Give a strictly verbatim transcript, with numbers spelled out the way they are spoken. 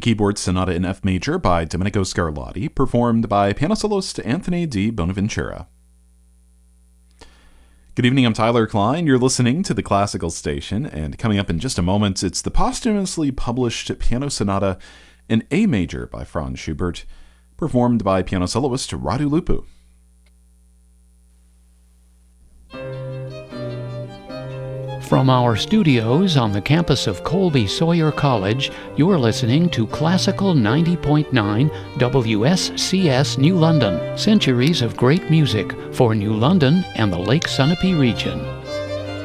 keyboard Sonata in F major by Domenico Scarlatti, performed by piano soloist Anthony Di Bonaventura. Good evening, I'm Tyler Klein. You're listening to the Classical Station, and coming up in just a moment, it's the posthumously published piano sonata in A major by Franz Schubert, performed by piano soloist Radu Lupu. From our studios on the campus of Colby Sawyer College, you're listening to Classical ninety point nine W S C S New London, centuries of great music for New London and the Lake Sunapee region.